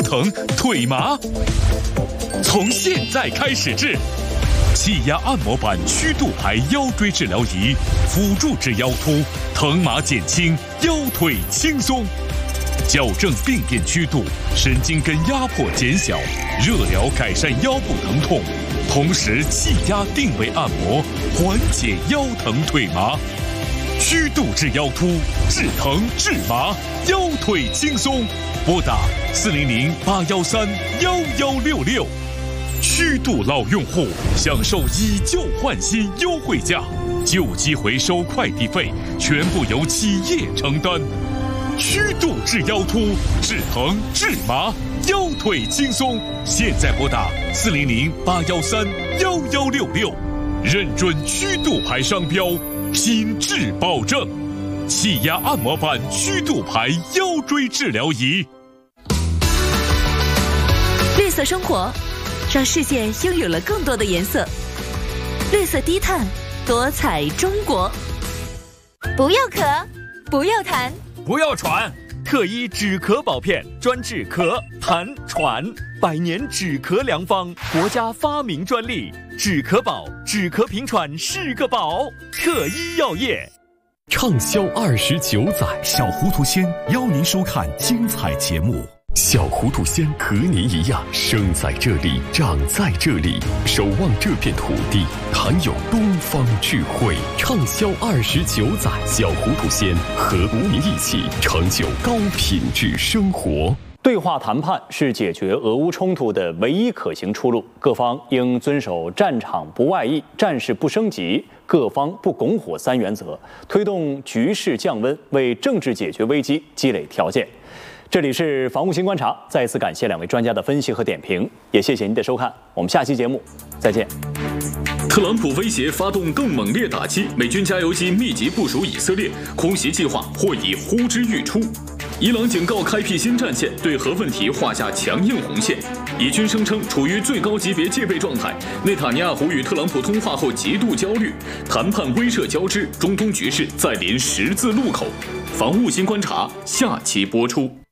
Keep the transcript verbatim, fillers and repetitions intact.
疼、腿麻？从现在开始治。气压按摩板曲度牌腰椎治疗仪，辅助治腰突，疼麻减轻，腰腿轻松，矫正病变曲度，神经根压迫减小，热疗改善腰部疼痛，同时气压定位按摩，缓解腰疼腿麻。曲度治腰突，治疼治麻，腰腿轻松。拨打四零零八幺三幺幺六六。曲度老用户享受以旧换新优惠价，旧机回收快递费全部由企业承担。曲度治腰突，治疼治麻，腰腿轻松。现在拨打四零零八幺三幺幺六六，认准曲度牌商标，品质保证。气压按摩板曲度牌腰椎治疗仪。 绿色生活，让世界拥有了更多的颜色。绿色低碳，多彩中国。 不要咳，不要痰， 不要喘。特一止咳宝片，专治咳、痰、喘，百年止咳良方，国家发明专利。止咳宝，止咳平喘是个宝。特一药业。 畅销二十九载，小糊涂仙邀您收看精彩节目。小糊涂仙和您一样，生在这里，长在这里，守望这片土地，谈有东方智慧。畅销二十九载，小糊涂仙和您一起成就高品质生活。 对话谈判是解决俄乌冲突的唯一可行出路，各方应遵守战场不外溢、战事不升级、各方不拱火三原则，推动局势降温，为政治解决危机积累条件。这里是防务新观察，再次感谢两位专家的分析和点评，也谢谢您的收看，我们下期节目再见。 特朗普威胁发动更猛烈打击，美军加油机密集部署以色列，空袭计划或已呼之欲出。伊朗警告开辟新战线，对核问题画下强硬红线。以军声称处于最高级别戒备状态。内塔尼亚胡与特朗普通话后极度焦虑，谈判威慑交织，中东局势再临十字路口。防务新观察下期播出。